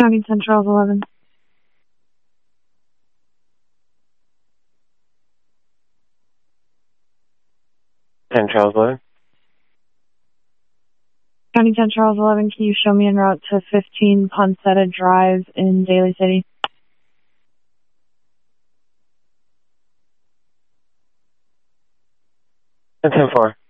County 10 Charles 11. Charles 11. County 10 Charles 11, can you show me en route to 15 Poncetta Drive in Daly City? 10-4.